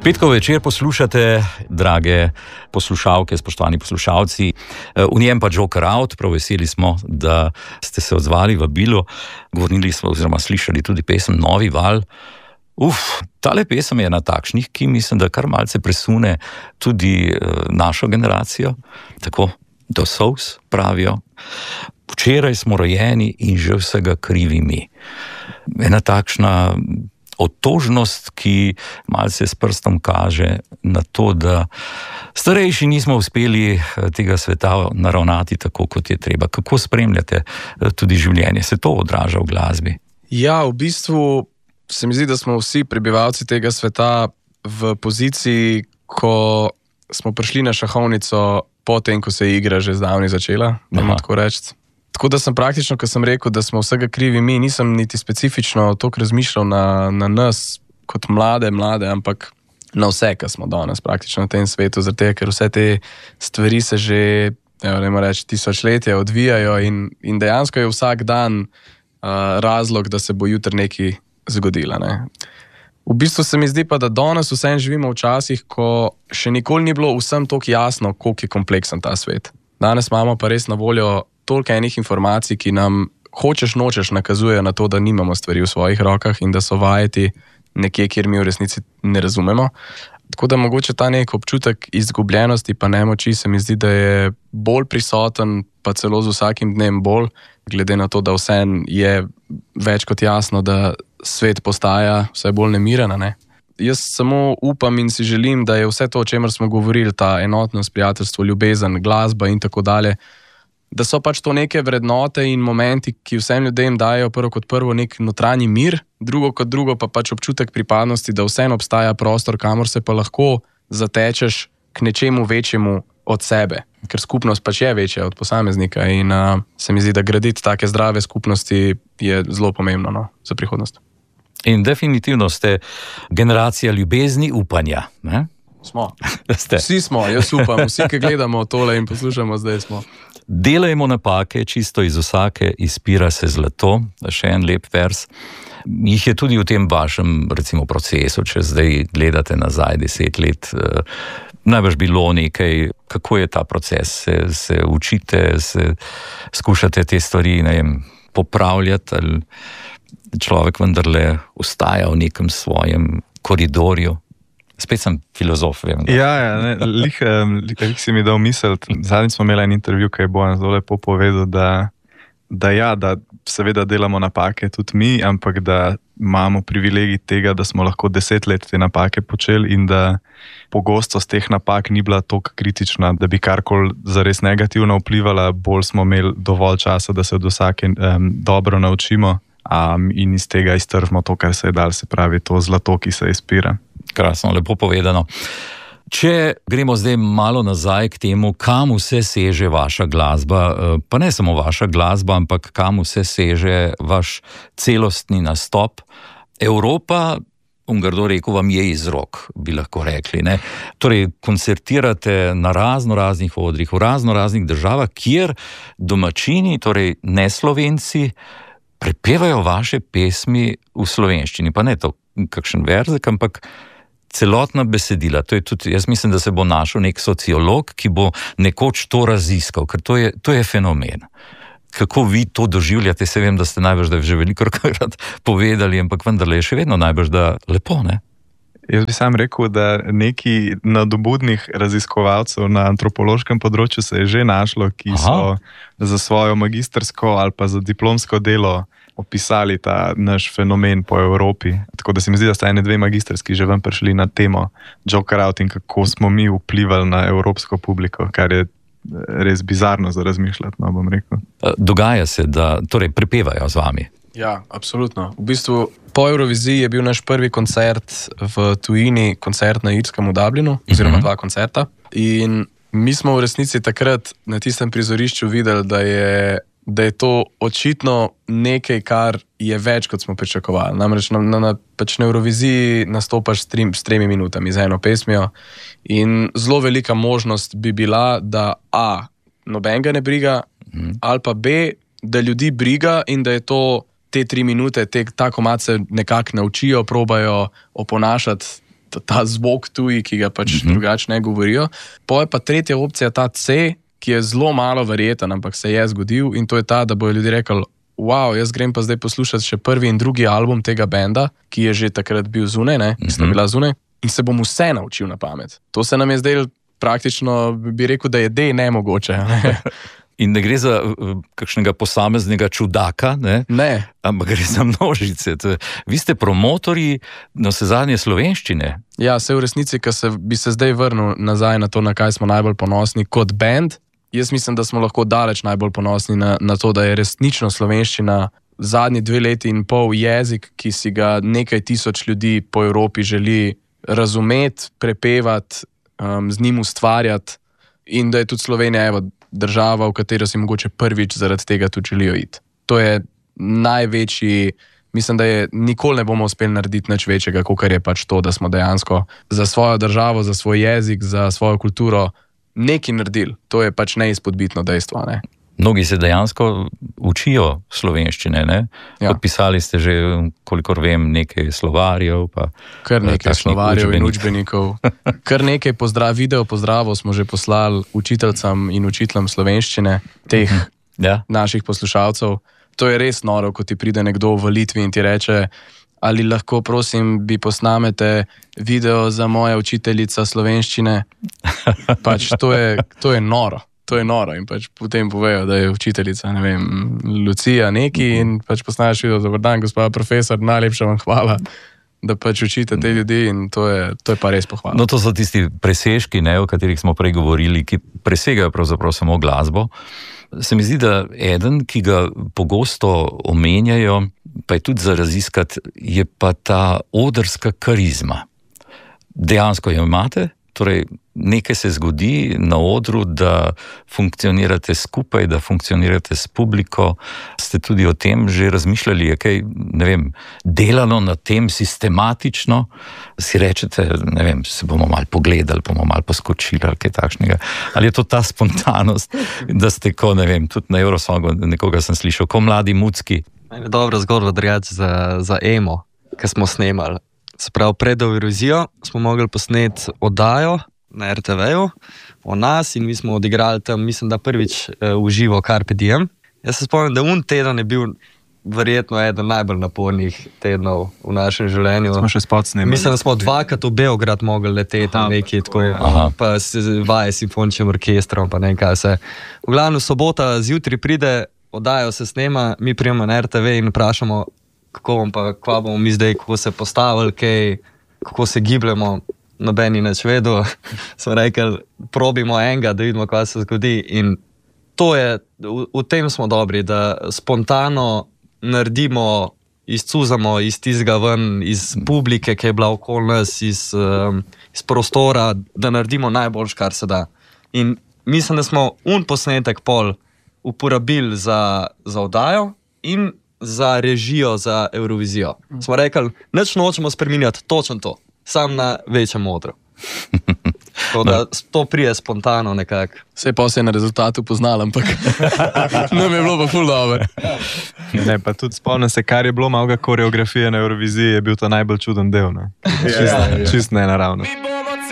Petkov večer poslušate, drage poslušalke, spoštovani poslušalci. V njem pa Joker Out, prav veseli smo, da ste se odzvali vabilu. Govorili smo oziroma slišali tudi pesem Novi val. Tale pesem je ena takšnih, ki mislim, da kar malce presune tudi našo generacijo. Tako, do solz pravijo. Včeraj smo rojeni in že vsega krivi mi. Ena takšna otožnost, ki malce s prstom kaže na to, da starejši nismo uspeli tega sveta naravnati tako, kot je treba. Kako spremljate tudi življenje? Se to odraža v glasbi? Ja, v bistvu se mi zdi, da smo vsi prebivalci tega sveta v poziciji, ko smo prišli na šahovnico potem, ko se je igra že zdavnaj začela, tako reči. Tako da sem praktično, ko sem rekel, da smo vsega krivi mi, nisem niti specifično toliko razmišljal na nas kot mlade, ampak na vse, kar smo danes praktično na tem svetu, zaradi tega, ker vse te stvari se že, tisočletja odvijajo in dejansko je vsak dan razlog, da se bo jutri nekaj zgodilo. Ne? V bistvu se mi zdi pa, da danes vsem živimo v časih, ko še nikoli ni bilo vsem toliko jasno, koliko je kompleksen ta svet. Danes imamo pa res na voljo toliko enih informacij, ki nam hočeš nočeš nakazujejo na to, da nimamo stvari v svojih rokah in da so vajeti nekje, kjer mi v resnici ne razumemo. Tako da mogoče ta nek občutek izgubljenosti pa nemoči se mi zdi, da je bolj prisoten, pa celo z vsakim dnem bolj, glede na to, da vsem je več kot jasno, da svet postaja vse bolj nemiren, ne? Jaz samo upam in si želim, da je vse to, o čemer smo govorili, ta enotnost, prijateljstvo, ljubezen, glasba in tako dalje, da so pač to neke vrednote in momenti, ki vsem ljudem dajo prvo kot prvo nek notranji mir, drugo kot drugo pa pač občutek pripadnosti, da vseeno obstaja prostor, kamor se pa lahko zatečeš k nečemu večjemu od sebe, ker skupnost pač je večja od posameznika in se mi zdi, da graditi take zdrave skupnosti je zelo pomembno za prihodnost. In definitivno ste generacija ljubezni, upanja, ne? Smo. Vsi smo, jaz upam, vsi, ki gledamo tole in poslušamo, zdaj smo. Delajmo napake, čisto iz vsake izpira se zlato, še en lep vers. Jih je tudi v tem vašem, recimo, procesu, če zdaj gledate nazaj 10 let, najbrž bilo nekaj, kako je ta proces, se učite, se skušate te stvari, ne vem, popravljati, ali človek vendarle ostaja v nekem svojem koridorju. Spet sem filozof, vem. Lih si mi dal misliti. Zadnjič smo imeli en intervju, ki je Bojan zelo lepo povedal, da seveda delamo napake tudi mi, ampak da imamo privilegij tega, da smo lahko 10 let te napake počeli in da pogostost teh napak ni bila toliko kritična, da bi karkoli zares negativno vplivala, bolj smo imeli dovolj časa, da se od vsake dobro naučimo in iz tega iztržimo to, kar se je dal, se pravi to zlato, ki se izpira. Krasno, lepo povedano. Če gremo zdaj malo nazaj k temu, kam vse seže vaša glasba, pa ne samo vaša glasba, ampak kam vse seže vaš celostni nastop. Evropa, grdo rekel, vam je iz rok, bi lahko rekli, ne? Torej, koncertirate na raznih odrih, v raznih državah, kjer domačini, torej ne Slovenci, prepevajo vaše pesmi v slovenščini, pa ne to kakšen verzek, ampak celotna besedila. To je tudi, jaz mislim, da se bo našel nek sociolog, ki bo nekoč to raziskal, ker to je fenomen. Kako vi to doživljate? Se vem, da ste najbrž da že velikokrat povedali, ampak vendarle je še vedno najbrž da lepo, ne? Jaz bi sam rekel, da neki nadobudnih raziskovalcev na antropološkem področju se je že našlo, ki so za svojo magistrsko ali pa za diplomsko delo opisali ta naš fenomen po Evropi. Tako da se mi zdi, da sta ene 2 magistrski že ven prišli na temo Joker Out in kako smo mi vplivali na evropsko publiko, kar je res bizarno za razmišljati, bom rekel. Dogaja se, da torej prepevajo z vami. Ja, absolutno. V bistvu po Euroviziji je bil naš prvi koncert v tujini, koncert na Irskem v Dublinu, oziroma 2 koncerta. In mi smo v resnici takrat na tistem prizorišču videli, da je to očitno nekaj, kar je več, kot smo pričakovali. Namreč na Euroviziji nastopaš s 3 minutami z eno pesmijo in zelo velika možnost bi bila, da A, nobenega ne briga, ali pa B, da ljudi briga in da je to te 3 minute, ta komad se nekako naučijo, probajo oponašati ta zvok tuji, ki ga pač drugače ne govorijo. Poje pa tretja opcija, ta C, ki je zelo malo verjeten, ampak se je zgodil in to je ta, da bojo ljudje rekli, wow, jaz grem pa zdaj poslušati še prvi in drugi album tega benda, ki je že takrat bil zunaj, ne, ki sta bila zunaj, in se bom vse naučil na pamet. To se nam je zdaj praktično, bi rekel, da je nemogoče. In ne gre za kakšnega posameznega čudaka, ne? Ampak gre za množice. Vi ste promotorji navsezadnje slovenščine. Ja, se v resnici, ko bi se zdaj vrnil nazaj na to, na kaj smo najbolj ponosni kot band, jaz mislim, da smo lahko daleč najbolj ponosni na to, da je resnično slovenščina zadnji 2 leti in pol jezik, ki si ga nekaj tisoč ljudi po Evropi želi razumeti, prepevati, z njim ustvarjati in da je tudi Slovenija država, v katero si mogoče prvič zaradi tega tudi želijo iti. To je največji, mislim, da je nikoli ne bomo uspeli narediti nič večjega, kot je pač to, da smo dejansko za svojo državo, za svoj jezik, za svojo kulturo nekaj naredili. To je pač neizpodbitno dejstvo, ne? Mnogi se dejansko učijo slovenščine, ne? Ja. Podpisali ste že, kolikor vem, nekaj slovarjev. Kar nekaj slovarjev in učbenikov. Kar nekaj video pozdravov smo že poslali učiteljcem in učiteljem slovenščine, teh naših poslušalcev. To je res noro, ko ti pride nekdo v Litvi in ti reče, ali lahko, prosim, bi posnamete video za moja učiteljica slovenščine. Pač to je noro. To je noro in pač potem povejo, da je učiteljica, ne vem, Lucija neki in pač posnaš video, dober dan, gospod profesor, najlepša vam hvala, da pač učite te ljudi in to je pa res pohvala. No, to so tisti presežki, o katerih smo prej govorili, ki presegajo pravzaprav samo glasbo. Se mi zdi, da eden, ki ga pogosto omenjajo, pa je tudi za raziskati, je pa ta odrska karizma. Dejansko jo imate? Torej, nekaj se zgodi na odru, da funkcionirate skupaj, da funkcionirate s publiko. Ste tudi o tem že razmišljali, je kaj, ne vem, delano na tem sistematično? Si rečete, ne vem, se bomo malo pogledali, bomo malo poskočili ali kaj takšnega. Ali je to ta spontanost, da ste ko, ne vem, tudi na Eurosongu nekoga sem slišal, ko mladi mucki? Dobro zgodba drugače za emo, ki smo snemali. Se pravi, pred Eurovizijo smo mogli posneti oddajo na RTV-ju o nas in mi smo odigrali tam, mislim, da prvič v živo Carpe Diem. Jaz se spomnim, da teden je bil verjetno eden najbolj napornih tednov v našem življenju. Smo še spot snemali. Mislim, da smo 2krat v Beograd mogli leteti, nekaj tako, pa vaje s simfoničnim orkestrom, pa ne vem kaj vse. V glavnem, sobota zjutraj pride, oddajo se snema, mi prijemo na RTV in vprašamo, kva bomo mi zdaj, kako se postavili, kako se gibljamo, nobeni nič vedel. Smo rekli, probimo enega, da vidimo, kaj se zgodi. In to je, v tem smo dobri, da spontano naredimo, izcuzamo iz tistega ven, iz publike, ki je bila okoli nas, iz prostora, da naredimo najboljš, kar se da. In mislim, da smo posnetek pol uporabili za oddajo in za režijo, za Eurovizijo. Smo rekli, nič nočemo spreminjati, točno to, sam na večjem odru. To prije spontano nekako. Sej pa se je na rezultatu poznal, ampak nam je bilo pa ful dobro. Ne, pa tudi spomnim se, kar je bilo malo koreografije na Euroviziji, je bil to najbolj čuden del. Čist nenaravno.